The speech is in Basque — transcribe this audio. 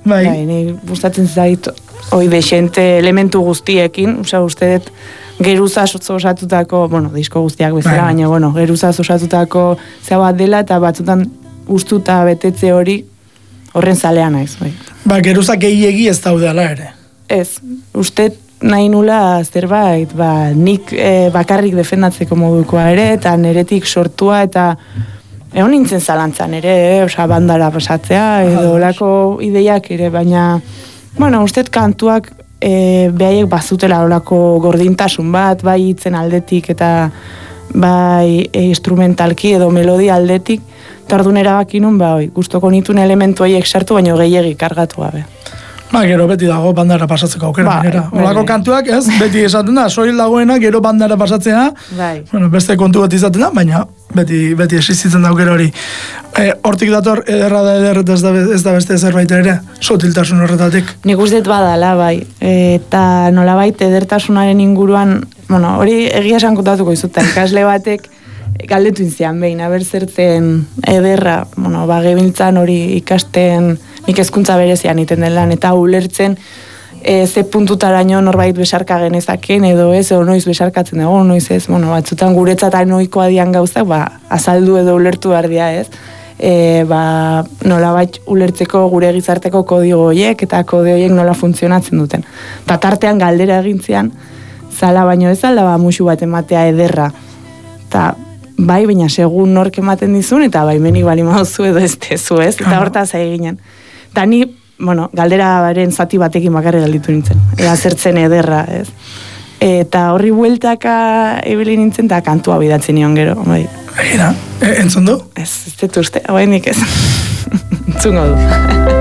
Ni gustatzen zait hoi desente elementu guztiekin, uste dut geruzaz osatutako, disko guztiak bezala, baina, geruzaz osatutako zea bat dela, eta batzutan ustuta betetze hori horren zalea naiz. Geruzak gehiegi ez daudela ere. Ez, uste nahi nula zerbait, nik bakarrik defendatzeko modukoa ere, eta neretik sortua, eta egon nintzen zalantzan ere, bandara pasatzea, edo olako ideiak ere, baina, uste kantuak behaiek bazutela olako gordintasun bat, bai hitzen aldetik, eta bai instrumentalki edo melodia aldetik, eta orduan erabaki nun, gustoko nituen elementu horiek sartu, baina gehiegi kargatu gabe. Gero beti dago bandara pasatzeko aukera. Olako kantuak, ez? Beti esaten da, soil dagoena, gero bandara pasatzea. Beste kontu bat izaten da, baina beti existitzen da aukera hori. Hortik dator, ederra da ederret ez da beste zerbait ere, sotiltasun horretatik. Nik uste bada, bai. Eta nolabait edertasunaren inguruan, hori egia esan kontatuko izutan, ikasle batek galdetu inzian behin, abertzertzen ederra, gebiltzan hori ikasten, nik hezkuntza berezian iten den lan, eta ulertzen ze puntutaraino norbait besarka genezaken, edo ez, edo noiz besarkatzen dugu, noiz ez, batzutan guretzat noikoa dian gauzak, azaldu edo ulertu behar dia, ez? Nolabait ulertzeko gure gizarteko kodigo horiek, eta kode horiek nola funtzionatzen duten. Eta tartean galdera egintzean, zala baino ez alda, musu bat ematea ederra. Eta baina segun nork ematen dizun, eta baimenik bali mauzu edo ez tezu, ez? Eta hortaz eginen. Eta ni, galderaren zati batekin bakarri galditu nintzen. Zertzen ederra, ez? Eta horri bueltaka ebili nintzen, eta kantua bidatzen nion gero. Entzun du? Ez dut uste, hau ez. Entzungo du.